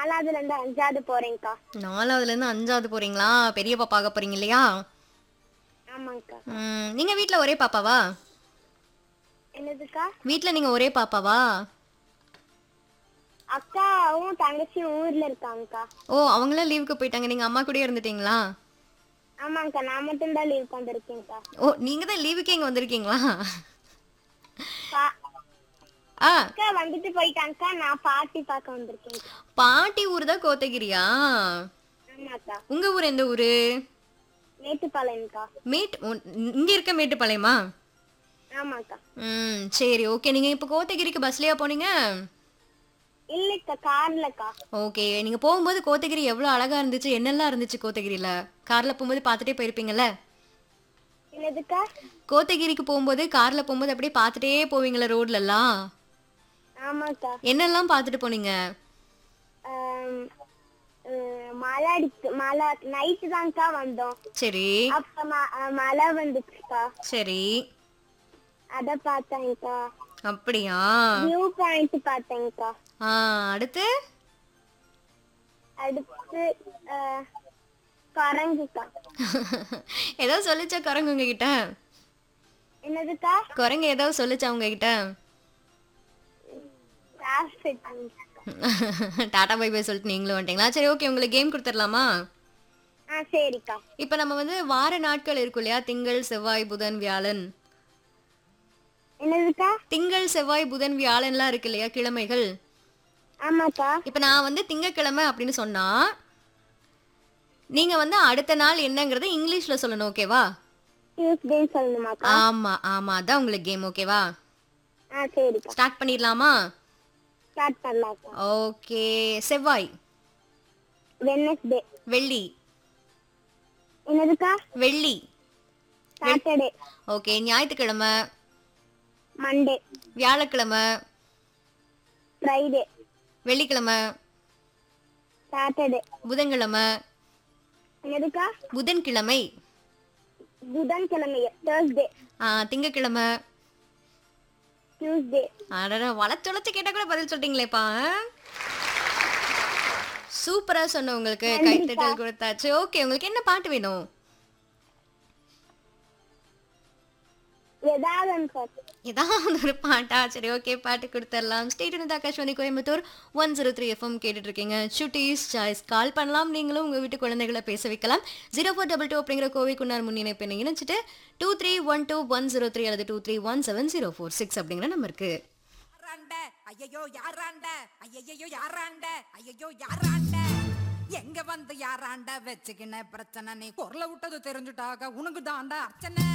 4வதுல இருந்து 5வது போறேன்க்கா. 4வதுல இருந்து 5வது போறீங்களா? பெரிய பாப்பா ஆக போறீங்க இல்லையா? ஆமாங்கக்கா. நீங்க வீட்ல ஒரே பாப்பாவா? என்னதுக்கா? வீட்ல நீங்க ஒரே பாப்பாவா? அக்காவும் தங்கச்சியும் ஊர்ல இருக்காங்கக்கா. ஓ! அவங்கலாம் லீவுக்கு போயிட்டாங்க. நீங்க அம்மா கூடயே இருந்துட்டீங்களா? ஆமாங்கக்கா, நான் மட்டும் தான் லீவுக்கு வந்திருக்கேன்க்கா. ஓ! நீங்க தான் லீவுக்கே இங்க வந்திருக்கீங்களா? பா- ஆ, அக்கா வந்துட்டு போயிட்டாங்கக்கா, நான் பாட்டி பார்க்க வந்திருக்கேன்க்கா. பாட்டி ஊர் தான் கோத்தகிரியா? ஆமாக்கா. உங்க ஊர் எந்த ஊரு? மேட்டுப்பாளையம்க்கா. இங்க இருக்க மேட்டுப்பாளையமா? ஆமாக்கா. சரி. ஓகே. நீங்க இப்ப கோத்தகிரிக்கு பஸ்லயா போனீங்க? இல்லக்கா, கார்லக்கா. ஓகே. நீங்க போகும்போது கோத்தகிரி எவ்வளோ அழகா இருந்துச்சு? என்னெல்லாம் இருந்துச்சு கோத்தகிரில? கார்ல போகும்போது பார்த்துட்டே போயிருப்பீங்கல்ல? என்னதுக்கா? கோத்தகிரிக்கு போகும்போது கார்ல போகும்போது அப்படியே பார்த்துட்டே போவீங்களா ரோட்லலாம்? ஆமாக்கா. என்னெல்லாம் பார்த்துட்டு போனீங்க? ஆம், மழை நைட்டு தான்க்கா வந்தோம். சரி, அப்ப மழை வந்துச்சுக்கா. சரி. அத பார்த்தேன்க்கா. அப்படியா? View point பார்த்தேன்க்கா. ஆ, அடுத்து? அடுத்து குரங்குக்கா. ஏதோ சொல்லுச்சா குரங்கு உங்ககிட்ட? என்னதுக்கா? குரங்கு ஏதோ சொல்லுச்சா உங்ககிட்ட? ராஸ்பெட். டாடா பை பை சொல்லிட்டு நீங்களும் வந்துட்டீங்களா? சரி, ஓகே. உங்களுக்கு கேம் கொடுத்துடலாமா? சரிக்கா. இப்ப நம்ம வந்து வார நாட்கள் இருக்கும் இல்லையா? திங்கள், செவ்வாய், புதன், வியாழன். என்னதுக்கா? திங்கள், செவ்வாய், புதன், வியாழன்லாம் இருக்கு இல்லையா கிழமைகள்? ஆமாக்கா. இப்ப நான் வந்து திங்கட்கிழமை அப்படின்னு சொன்னா, நீங்க வந்து அடுத்த நாள் என்னங்கறத இங்கிலீஷ்ல சொல்லணும். ஓகேவா? டியூஸ்டே சொல்லணுமாக்கா? ஆமா, ஆமா. அதான் உங்களுக்கு கேம். ஓகேவா? சரிக்கா. ஸ்டார்ட் பண்ணிடலாமா? ஸ்டார்ட் பண்ணலாக்கா. ஓகே. செவ்வாய், வெட்னஸ்டே. வெள்ளி, என்னதுக்கா? வெள்ளி. சாட்டர்டே. ஓகே. ஞாயிற்றுக்கிழமை, மண்டே. வியாழக்கிழமை, ஃப்ரைடே. வெள்ளிக்கிழமை, சாட்டர்டே. புதன்கிழமை, என்னதுக்கா? புதன்கிழமை, புதன்கிழமை. தேர்ஸ்டே. திங்கட்கிழமை. டியூஸ்டே. அடடா, வளச்சொலச்சு கேட்டா கூட பதில் சொல்லிட்டீங்களேப்பா. சூப்பரா சொன்ன உங்களுக்கு கைத்தட்டல் கொடுத்தாச்சு. ஓகே, உங்களுக்கு என்ன பாட்டு வேணும்? ஏதாவது ஒரு பாட்டா? சரி, ஓகே. பாட்டு கொடுத்துடலாம். ஸ்டேட் இன் ஆகாஷ்வாணி கோயம்புத்தூர் 103 FM கேட்டுட்டு இருக்கீங்க. சுட்டீஸ் சாய்ஸ். கால் பண்ணலாம். நீங்களும் உங்க வீட்டு குழந்தைகளை பேச வைக்கலாம். 0422 அப்படிங்கிற கோவைக்குன்னார் முன்னிணைப்பு இணைச்சிட்டு 2312 103 அல்லது 23170446 அப்படிங்கிற நம்பருக்கு. ஐயையோ யாராண்ட, ஐயையோ யாராண்ட, ஐயையோ யாராண்ட, எங்க வந்து யாராண்ட வச்சுக்கின பிரச்சனை, நீ குரல விட்டது தெரிஞ்சுட்டாக உனக்கு தாண்டா அர்ச்சனை.